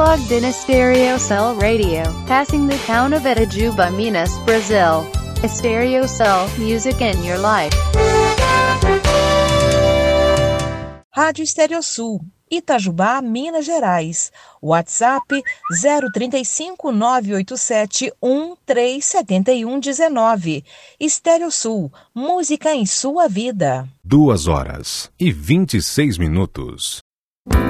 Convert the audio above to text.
plugged in Estéreo Cell Radio, passing the town of Itajuba, Minas, Brazil. Estéreo Cell, music in your life. Rádio Estéreo Sul, Itajubá, Minas Gerais. WhatsApp 035 987 1371 19. Estéreo Sul, música em sua vida. 2 horas e 26 minutos.